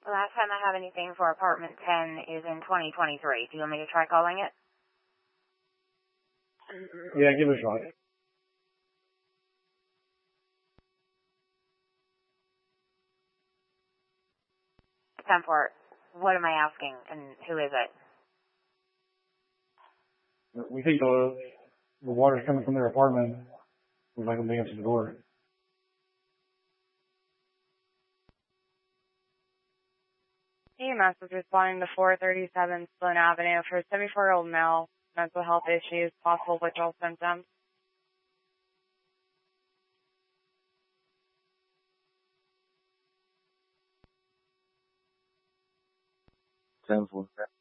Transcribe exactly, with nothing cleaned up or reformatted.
Last time I have anything for apartment ten is in twenty twenty-three. Do you want me to try calling it? Yeah, give it a shot. ten four. What am I asking, and who is it? We think the, the water's coming from their apartment. We'd like them to answer the door. E M S is responding to four thirty-seven Sloan Avenue for a seventy-four-year-old male, mental health issues, possible withdrawal symptoms. ten four.